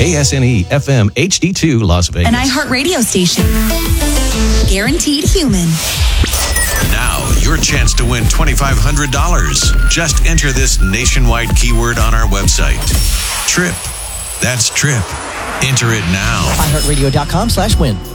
KSNE FM HD2 Las Vegas. An iHeartRadio station. Guaranteed human. Now, your chance to win $2,500. Just enter this nationwide keyword on our website. TRIP. That's TRIP. Enter it now. iHeartRadio.com/win.